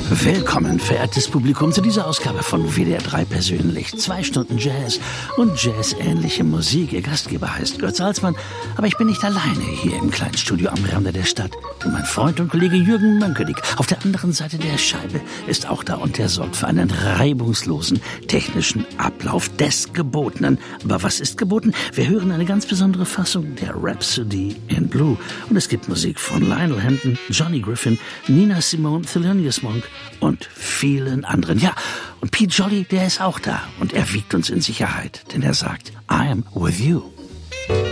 Willkommen, verehrtes Publikum, zu dieser Ausgabe von WDR 3 persönlich. 2 Stunden Jazz und Jazz-ähnliche Musik. Ihr Gastgeber heißt Götz Salzmann, aber ich bin nicht alleine hier im kleinen Studio am Rande der Stadt. Denn mein Freund und Kollege Jürgen Mönkedig auf der anderen Seite der Scheibe ist auch da und der sorgt für einen reibungslosen technischen Ablauf des Gebotenen. Aber was ist geboten? Wir hören eine ganz besondere Fassung der Rhapsody in Blue. Und es gibt Musik von Lionel Hampton, Johnny Griffin, Nina Simone, Thelonious Monk und vielen anderen. Ja, und Pete Jolly, der ist auch da und er wiegt uns in Sicherheit, denn er sagt, I am with you.